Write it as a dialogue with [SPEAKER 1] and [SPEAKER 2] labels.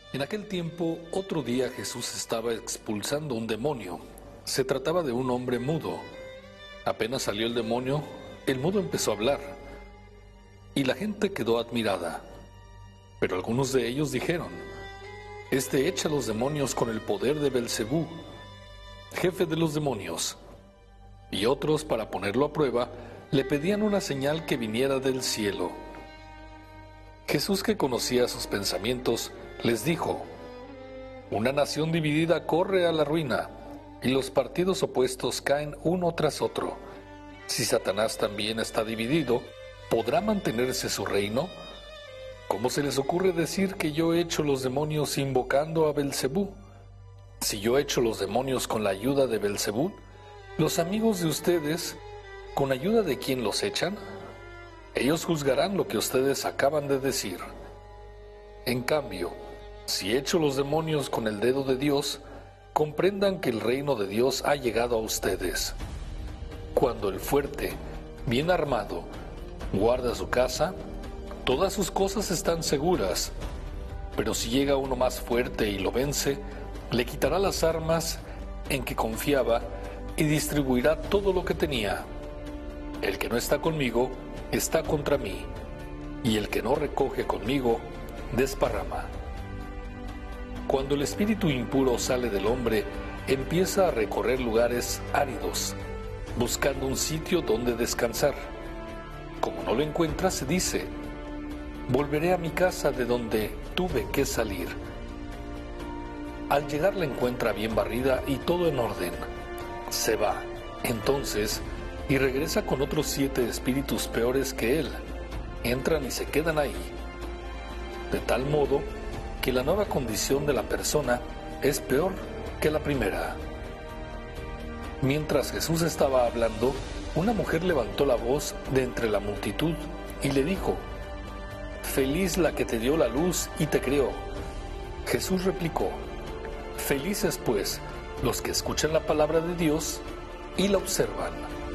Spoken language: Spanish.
[SPEAKER 1] En aquel tiempo, otro día Jesús estaba expulsando un demonio. Se trataba de un hombre mudo. Apenas salió el demonio, el mudo empezó a hablar, y la gente quedó admirada. Pero algunos de ellos dijeron: Este echa a los demonios con el poder de Belcebú, jefe de los demonios. Y otros, para ponerlo a prueba, le pedían una señal que viniera del cielo. Jesús, que conocía sus pensamientos, les dijo: Una nación dividida corre a la ruina, y los partidos opuestos caen uno tras otro. Si Satanás también está dividido, ¿podrá mantenerse su reino? ¿Cómo se les ocurre decir que yo echo los demonios invocando a Belcebú? Si yo echo los demonios con la ayuda de Belcebú, los amigos de ustedes, ¿con ayuda de quién los echan? Ellos juzgarán lo que ustedes acaban de decir. En cambio, si echo los demonios con el dedo de Dios, comprendan que el reino de Dios ha llegado a ustedes. Cuando el fuerte, bien armado, guarda su casa, todas sus cosas están seguras. Pero si llega uno más fuerte y lo vence, le quitará las armas en que confiaba y distribuirá todo lo que tenía. El que no está conmigo está contra mí, y el que no recoge conmigo desparrama. Cuando el espíritu impuro sale del hombre, empieza a recorrer lugares áridos, buscando un sitio donde descansar. Como no lo encuentra, se dice: Volveré a mi casa de donde tuve que salir. Al llegar la encuentra bien barrida y todo en orden. Se va, entonces, y regresa con otros 7 espíritus peores que él. Entran y se quedan ahí. De tal modo que la nueva condición de la persona es peor que la primera. Mientras Jesús estaba hablando, una mujer levantó la voz de entre la multitud y le dijo: Feliz la que te dio la luz y te crió. Jesús replicó: Felices pues los que escuchan la palabra de Dios y la observan.